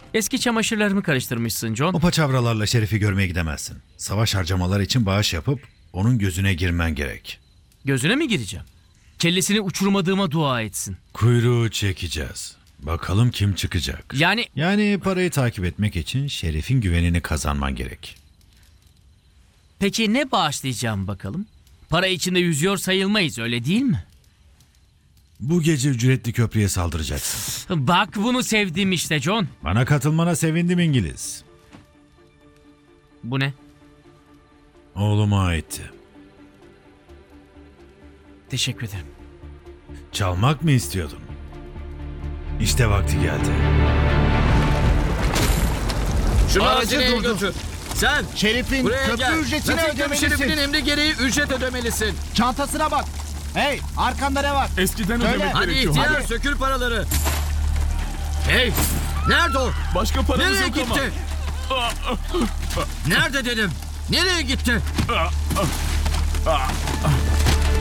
Eski çamaşırlarımı karıştırmışsın John. O paçavralarla Şerif'i görmeye gidemezsin. Savaş harcamaları için bağış yapıp onun gözüne girmen gerek. Gözüne mi gireceğim? Kellesini uçurmadığıma dua etsin. Kuyruğu çekeceğiz. Bakalım kim çıkacak. Yani parayı takip etmek için Şerif'in güvenini kazanman gerek. Peki ne bağışlayacağım bakalım? Para içinde yüzüyor sayılmayız, öyle değil mi? Bu gece ücretli köprüye saldıracaksın. Bak bunu sevdim işte John. Bana katılmana sevindim İngiliz. Bu ne? Oğluma aitti. Teşekkür ederim. Çalmak mı istiyordun? İşte vakti geldi. Şunu Aracı hazineye durdur. götür. Sen Şerif'in buraya köprü gel. ücretini Nottingham Şerif'inin ödemelisin. emri gereği ücret ödemelisin. Çantasına bak. Hey, arkanda ne var? Eskiden Söyle. ödemek Hadi gerekiyor. ihtiyar hadi. sökül paraları. Hey! Nerede o? Başka paramız Nereye yok gitti? ama. Nerede dedim? Nereye gitti?